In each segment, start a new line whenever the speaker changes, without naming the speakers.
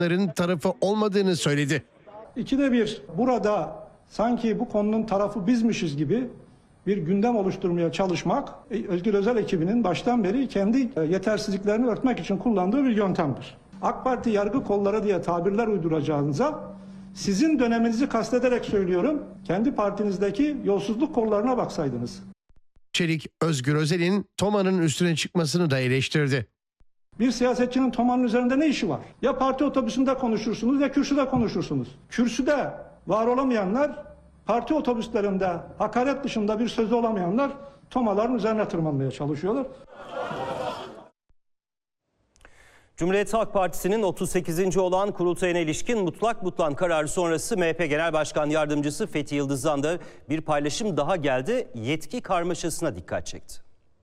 tarafı olmadığını söyledi.
İkide bir burada sanki bu konunun tarafı bizmişiz gibi bir gündem oluşturmaya çalışmak Özgür Özel ekibinin baştan beri kendi yetersizliklerini örtmek için kullandığı bir yöntemdir. AK Parti yargı kolları diye tabirler uyduracağınıza sizin döneminizi kastederek söylüyorum, kendi partinizdeki yolsuzluk kollarına baksaydınız.
Çelik, Özgür Özel'in TOMA'nın üstüne çıkmasını da eleştirdi.
Bir siyasetçinin TOMA'nın üzerinde ne işi var? Ya parti otobüsünde konuşursunuz ya kürsüde konuşursunuz. Kürsüde var olamayanlar, parti otobüslerinde hakaret dışında bir sözü olamayanlar TOMA'ların üzerine tırmanmaya çalışıyorlar.
Cumhuriyet Halk Partisi'nin 38. olan kurultayına ilişkin mutlak butlan kararı sonrası MHP Genel Başkan Yardımcısı Fethi Yıldız'dan da bir paylaşım daha geldi. Yetki karmaşasına dikkat çekti.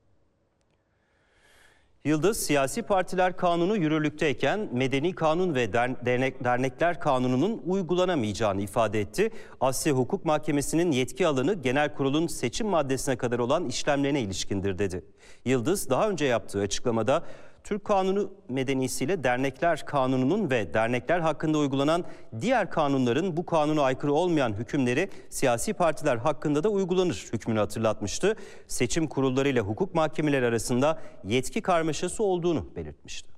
Yıldız, siyasi partiler kanunu yürürlükteyken Medeni Kanun ve Dernekler Kanunu'nun uygulanamayacağını ifade etti. Asya Hukuk Mahkemesi'nin yetki alanı genel kurulun seçim maddesine kadar olan işlemlerine ilişkindir dedi. Yıldız daha önce yaptığı açıklamada Türk Kanunu medenisiyle Dernekler Kanunu'nun ve dernekler hakkında uygulanan diğer kanunların bu kanuna aykırı olmayan hükümleri siyasi partiler hakkında da uygulanır hükmünü hatırlatmıştı. Seçim kurulları ile hukuk mahkemeleri arasında yetki karmaşası olduğunu belirtmişti.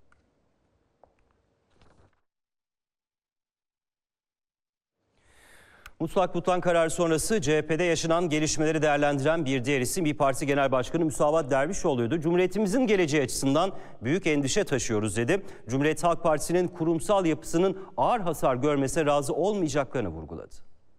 Mutlak butlan kararı sonrası CHP'de yaşanan gelişmeleri değerlendiren bir diğer isim İYİ Parti Genel Başkanı Müsavat Dervişoğlu'ydu. Cumhuriyetimizin geleceği açısından büyük endişe taşıyoruz dedi. Cumhuriyet Halk Partisi'nin kurumsal yapısının ağır hasar görmesine razı olmayacaklarını vurguladı.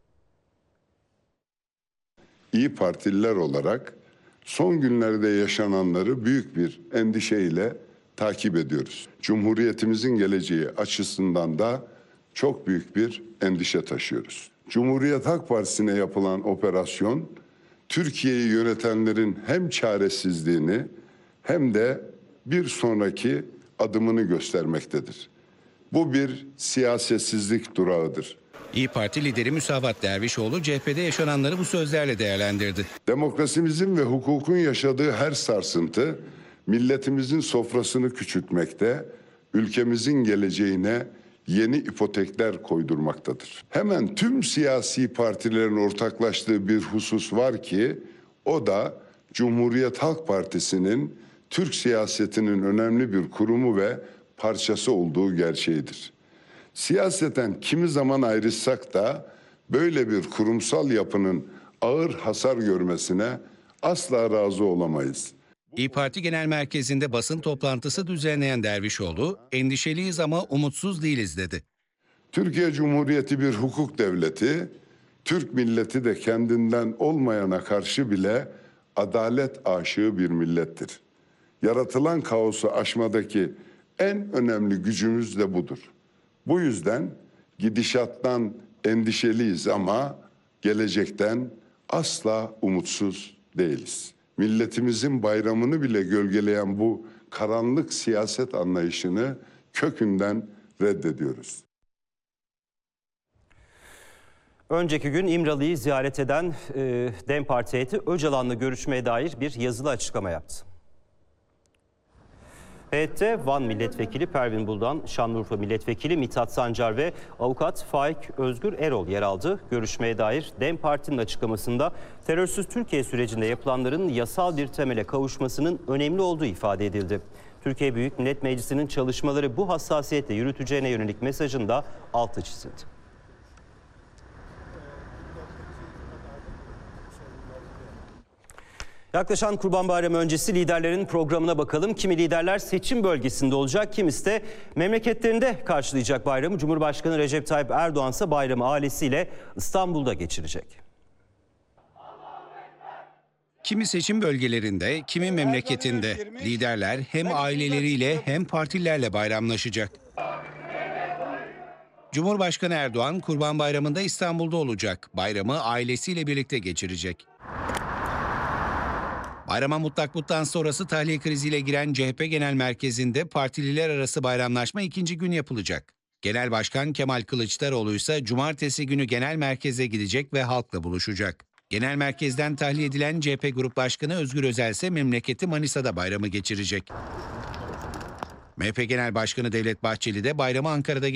İYİ Partililer olarak son günlerde yaşananları büyük bir endişeyle takip ediyoruz. Cumhuriyetimizin geleceği açısından da çok büyük bir endişe taşıyoruz. Cumhuriyet Halk Partisi'ne yapılan operasyon, Türkiye'yi yönetenlerin hem çaresizliğini hem de bir sonraki adımını göstermektedir. Bu bir siyasetsizlik durağıdır.
İYİ Parti lideri Müsavat Dervişoğlu CHP'de yaşananları bu sözlerle değerlendirdi.
Demokrasimizin ve hukukun yaşadığı her sarsıntı milletimizin sofrasını küçültmekte, ülkemizin geleceğine yeni ipotekler koydurmaktadır. Hemen tüm siyasi partilerin ortaklaştığı bir husus var ki o da Cumhuriyet Halk Partisi'nin Türk siyasetinin önemli bir kurumu ve parçası olduğu gerçeğidir. Siyaseten kimi zaman ayrışsak da böyle bir kurumsal yapının ağır hasar görmesine asla razı olamayız.
İYİ Parti Genel Merkezi'nde basın toplantısı düzenleyen Dervişoğlu, endişeliyiz ama umutsuz değiliz dedi.
Türkiye Cumhuriyeti bir hukuk devleti, Türk milleti de kendinden olmayana karşı bile adalet aşığı bir millettir. Yaratılan kaosu aşmadaki en önemli gücümüz de budur. Bu yüzden gidişattan endişeliyiz ama gelecekten asla umutsuz değiliz. Milletimizin bayramını bile gölgeleyen bu karanlık siyaset anlayışını kökünden reddediyoruz.
Önceki gün İmralı'yı ziyaret eden DEM Parti heyeti Öcalan'la görüşmeye dair bir yazılı açıklama yaptı. Heyette Van Milletvekili Pervin Buldan, Şanlıurfa Milletvekili Mithat Sancar ve Avukat Faik Özgür Erol yer aldı. Görüşmeye dair DEM Parti'nin açıklamasında terörsüz Türkiye sürecinde yapılanların yasal bir temele kavuşmasının önemli olduğu ifade edildi. Türkiye Büyük Millet Meclisi'nin çalışmaları bu hassasiyetle yürüteceğine yönelik mesajın da altı çizildi. Yaklaşan Kurban Bayramı öncesi liderlerin programına bakalım. Kimi liderler seçim bölgesinde olacak, kimisi de memleketlerinde karşılayacak bayramı. Cumhurbaşkanı Recep Tayyip Erdoğan ise bayramı ailesiyle İstanbul'da geçirecek.
Kimi seçim bölgelerinde, kimi memleketinde. Liderler hem aileleriyle hem partilerle bayramlaşacak. Cumhurbaşkanı Erdoğan Kurban Bayramı'nda İstanbul'da olacak. Bayramı ailesiyle birlikte geçirecek. Bayrama mutlak butlan sonrası tahliye kriziyle giren CHP Genel Merkezi'nde partililer arası bayramlaşma ikinci gün yapılacak. Genel Başkan Kemal Kılıçdaroğlu ise cumartesi günü genel merkeze gidecek ve halkla buluşacak. Genel merkezden tahliye edilen CHP Grup Başkanı Özgür Özel ise memleketi Manisa'da bayramı geçirecek. MHP Genel Başkanı Devlet Bahçeli de bayramı Ankara'da